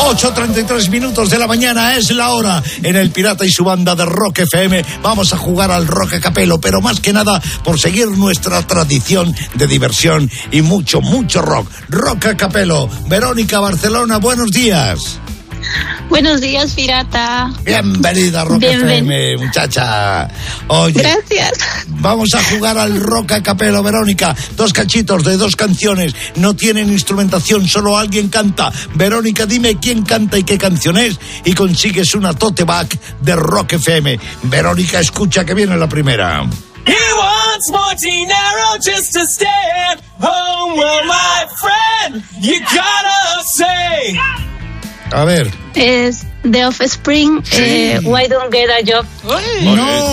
8:33 minutos de la mañana es la hora. En el Pirata y su banda de Rock FM vamos a jugar al Rock a Capelo, pero más que nada por seguir nuestra tradición de diversión y mucho rock. Rock a Capelo. Verónica Barcelona, buenos días. Buenos días, Pirata. Bienvenida a Rock FM, muchacha. Oye, gracias. Vamos a jugar al Rock a Capelo, Verónica. 2 cachitos de 2 canciones. No tienen instrumentación, solo alguien canta. Verónica, dime quién canta y qué canción es y consigues una tote bag de Rock FM. Verónica, escucha que viene la primera. He wants more dinero just to stay at home. Well, my friend, you gotta say. A ver. Es The Offspring, Why Don't Get a Job. No.